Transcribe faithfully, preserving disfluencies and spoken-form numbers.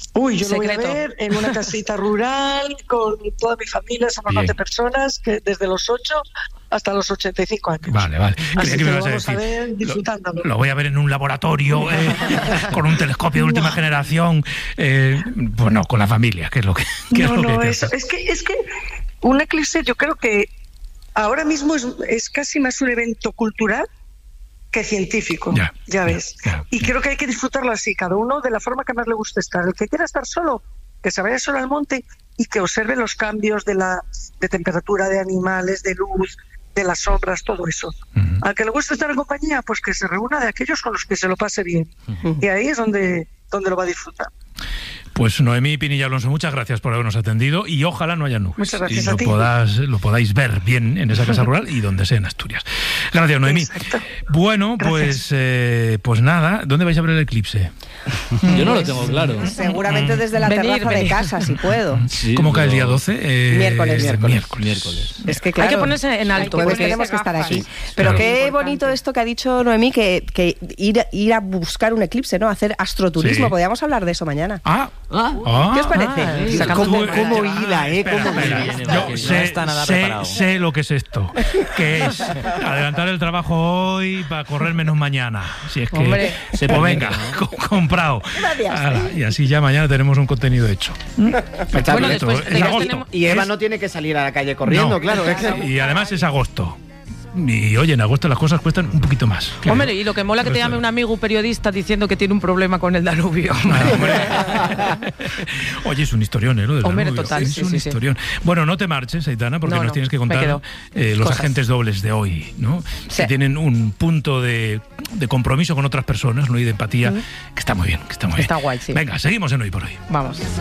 Uy, yo Secreto. lo voy a ver en una casita rural con toda mi familia, somos Bien. más de personas, que desde los ocho hasta los ochenta y cinco años. Vale, vale. Así Creía que me lo ibas a vamos a decir, ver disfrutándolo. Lo, lo voy a ver en un laboratorio eh, con un telescopio de última No. generación. Eh, pues no, con la familia, que es lo que, que No, es lo no, que eso, es que es que un eclipse yo creo que ahora mismo es, es casi más un evento cultural que científico, Ya, ya, ya, ves. ya, y ya. creo que hay que disfrutarlo así, cada uno de la forma que más le guste estar. El que quiera estar solo, que se vaya solo al monte y que observe los cambios de la de temperatura de animales, de luz, de las sombras, todo eso. Ujú. Al que le guste estar en compañía, pues que se reúna de aquellos con los que se lo pase bien. Y ahí es donde, donde lo va a disfrutar. Pues Noemí Pinilla Alonso, muchas gracias por habernos atendido y ojalá no haya nubes. Muchas gracias y a lo, ti. podáis, lo podáis ver bien en esa casa rural y donde sea en Asturias. Gracias, Noemí. Exacto. Bueno, Gracias. pues eh, pues nada, ¿dónde vais a ver el eclipse? Yo no lo tengo claro. Seguramente desde la Venir, terraza de venir. casa, si puedo. Sí, ¿Cómo cae el pero- día doce? Eh, Miércoles. Miércoles. Miércoles. Miércoles. Es que claro, Hay que ponerse en alto. el jueves porque- tenemos que estar aquí. Sí. Pero Claro. qué Importante. bonito esto que ha dicho Noemí, que, que ir, ir a buscar un eclipse, ¿no? Hacer astroturismo. Sí. Podríamos hablar de eso mañana. Ah, Ah, ah. ¿Qué os parece? Ah, Sí, sacando ¿Cómo, temas. cómo hila, eh? Espera, ¿Cómo espera. hila? Yo Porque sé, no está nada sé- preparado. sé lo que es esto, que es adelantar el trabajo hoy para correr menos mañana. Si es que, Hombre. Se pues permite, venga, ¿no? co- comprado. Gracias. Ala, y así ya mañana tenemos un contenido hecho. Bueno, Perfecto, después es de que agosto. tenemos- Y Eva Es- no tiene que salir a la calle corriendo, no. claro. Y además es agosto. Y oye, en agosto las cosas cuestan un poquito más. Claro. Hombre, y lo que mola que te llame un amigo periodista diciendo que tiene un problema con el Danubio. Ah, hombre. Oye, es un historión, ¿eh? Lo del Hombre, Danubio. total, Es sí, un sí, sí. historión. Bueno, no te marches, Aitana, porque No, nos no, tienes que me contar quedo. eh, los Cosas. agentes dobles de hoy, ¿no? Sí. Que tienen un punto de, de compromiso con otras personas, ¿no? Y de empatía, que está muy bien, que está muy Está bien. guay, sí. Venga, seguimos en Hoy por Hoy. Vamos.